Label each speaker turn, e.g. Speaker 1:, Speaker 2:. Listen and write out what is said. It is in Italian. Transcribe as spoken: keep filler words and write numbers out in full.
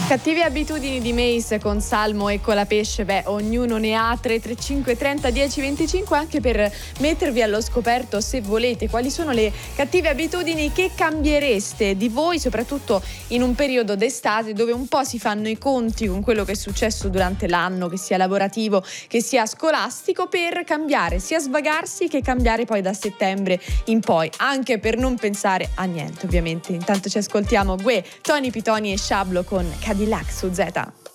Speaker 1: Cattive abitudini di Mace con Salmo e Colapesce, beh, ognuno ne ha. Tre tre cinque trenta dieci venticinque anche per mettervi allo scoperto, se volete, quali sono le cattive abitudini che cambiereste di voi, soprattutto in un periodo d'estate dove un po' si fanno i conti con quello che è successo durante l'anno, che sia lavorativo, che sia scolastico, per cambiare, sia svagarsi che cambiare poi da settembre in poi, anche per non pensare a niente, ovviamente. Intanto ci ascoltiamo Gue, Tony Pitoni e Sciablo con Cadillac su Z.